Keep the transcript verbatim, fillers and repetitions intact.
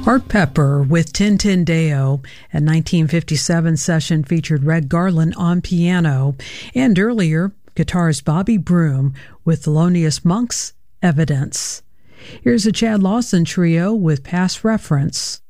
Art Pepper with Tintindeo, a nineteen fifty-seven session featured Red Garland on piano, and earlier, guitarist Bobby Broom with Thelonious Monk's Evidence. Here's a Chad Lawson trio with Past Reference.